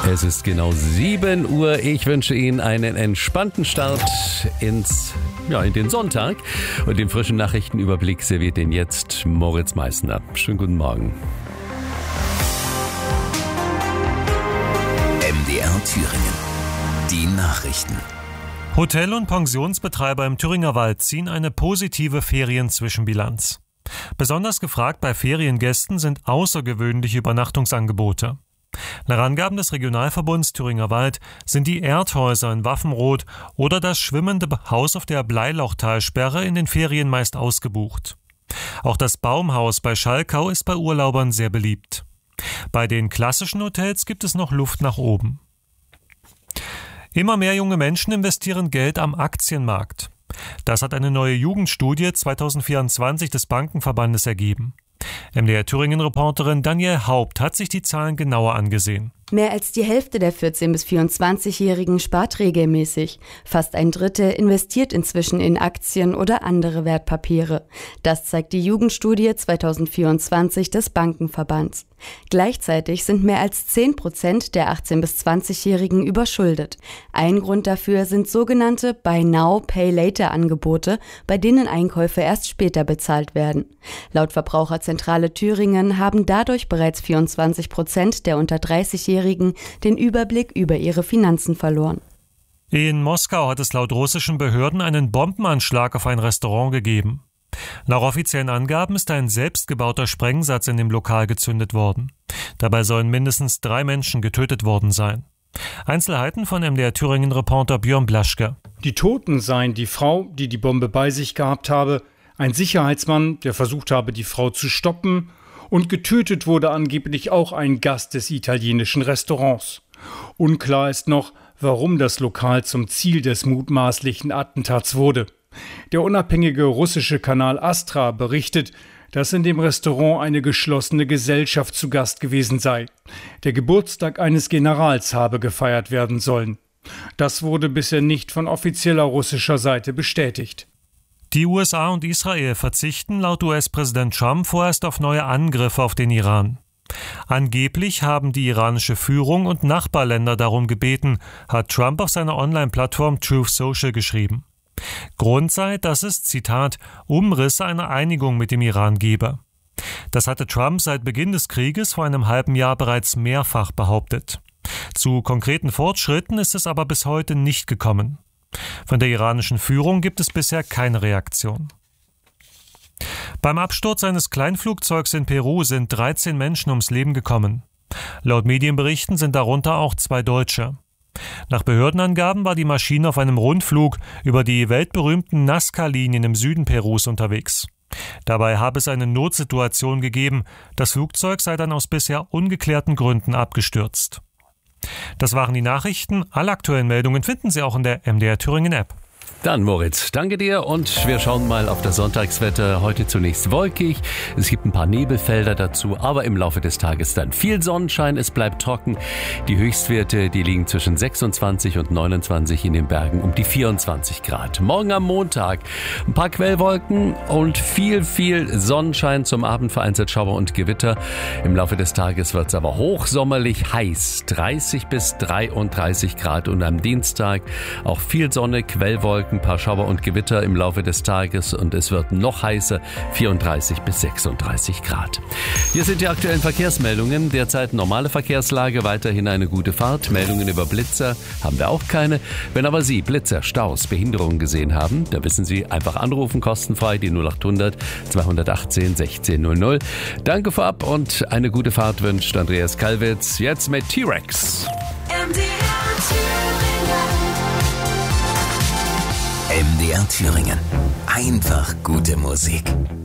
Es ist genau 7 Uhr. Ich wünsche Ihnen einen entspannten Start in den Sonntag. Und den frischen Nachrichtenüberblick serviert Ihnen jetzt Moritz Meißner. Schönen guten Morgen. MDR Thüringen. Die Nachrichten. Hotel- und Pensionsbetreiber im Thüringer Wald ziehen eine positive Ferienzwischenbilanz. Besonders gefragt bei Feriengästen sind außergewöhnliche Übernachtungsangebote. Nach Angaben des Regionalverbunds Thüringer Wald sind die Erdhäuser in Waffenroth oder das schwimmende Haus auf der Bleilochtalsperre in den Ferien meist ausgebucht. Auch das Baumhaus bei Schalkau ist bei Urlaubern sehr beliebt. Bei den klassischen Hotels gibt es noch Luft nach oben. Immer mehr junge Menschen investieren Geld am Aktienmarkt. Das hat eine neue Jugendstudie 2024 des Bankenverbandes ergeben. MDR Thüringen-Reporterin Danielle Haupt hat sich die Zahlen genauer angesehen. Mehr als die Hälfte der 14- bis 24-Jährigen spart regelmäßig. Fast ein Drittel investiert inzwischen in Aktien oder andere Wertpapiere. Das zeigt die Jugendstudie 2024 des Bankenverbands. Gleichzeitig sind mehr als 10% der 18- bis 20-Jährigen überschuldet. Ein Grund dafür sind sogenannte Buy Now, Pay Later Angebote, bei denen Einkäufe erst später bezahlt werden. Laut Verbraucherzentrale Thüringen haben dadurch bereits 24% der unter 30-Jährigen den Überblick über ihre Finanzen verloren. In Moskau hat es laut russischen Behörden einen Bombenanschlag auf ein Restaurant gegeben. Nach offiziellen Angaben ist ein selbstgebauter Sprengsatz in dem Lokal gezündet worden. Dabei sollen mindestens 3 Menschen getötet worden sein. Einzelheiten von MDR Thüringen-Reporter Björn Blaschke. Die Toten seien die Frau, die die Bombe bei sich gehabt habe, ein Sicherheitsmann, der versucht habe, die Frau zu stoppen, und getötet wurde angeblich auch ein Gast des italienischen Restaurants. Unklar ist noch, warum das Lokal zum Ziel des mutmaßlichen Attentats wurde. Der unabhängige russische Kanal Astra berichtet, dass in dem Restaurant eine geschlossene Gesellschaft zu Gast gewesen sei. Der Geburtstag eines Generals habe gefeiert werden sollen. Das wurde bisher nicht von offizieller russischer Seite bestätigt. Die USA und Israel verzichten laut US-Präsident Trump vorerst auf neue Angriffe auf den Iran. Angeblich haben die iranische Führung und Nachbarländer darum gebeten, hat Trump auf seiner Online-Plattform Truth Social geschrieben. Grund sei, dass es, Zitat, Umrisse einer Einigung mit dem Iran gebe. Das hatte Trump seit Beginn des Krieges vor einem halben Jahr bereits mehrfach behauptet. Zu konkreten Fortschritten ist es aber bis heute nicht gekommen. Von der iranischen Führung gibt es bisher keine Reaktion. Beim Absturz eines Kleinflugzeugs in Peru sind 13 Menschen ums Leben gekommen. Laut Medienberichten sind darunter auch 2 Deutsche. Nach Behördenangaben war die Maschine auf einem Rundflug über die weltberühmten Nazca-Linien im Süden Perus unterwegs. Dabei habe es eine Notsituation gegeben. Das Flugzeug sei dann aus bisher ungeklärten Gründen abgestürzt. Das waren die Nachrichten. Alle aktuellen Meldungen finden Sie auch in der MDR Thüringen App. Dann Moritz, danke dir und wir schauen mal auf das Sonntagswetter. Heute zunächst wolkig, es gibt ein paar Nebelfelder dazu, aber im Laufe des Tages dann viel Sonnenschein, es bleibt trocken. Die Höchstwerte, die liegen zwischen 26 und 29 in den Bergen um die 24 Grad. Morgen am Montag ein paar Quellwolken und viel Sonnenschein, zum Abend vereinzelt Schauer und Gewitter. Im Laufe des Tages wird es aber hochsommerlich heiß, 30 bis 33 Grad und am Dienstag auch viel Sonne, Quellwolken, ein paar Schauer und Gewitter im Laufe des Tages und es wird noch heißer, 34 bis 36 Grad. Hier sind die aktuellen Verkehrsmeldungen. Derzeit normale Verkehrslage, weiterhin eine gute Fahrt. Meldungen über Blitzer haben wir auch keine. Wenn aber Sie Blitzer, Staus, Behinderungen gesehen haben, da wissen Sie, einfach anrufen, kostenfrei, die 0800 218 1600. Danke vorab und eine gute Fahrt wünscht Andreas Kalwitz. Jetzt mit T-Rex. MDR Thüringen. Einfach gute Musik.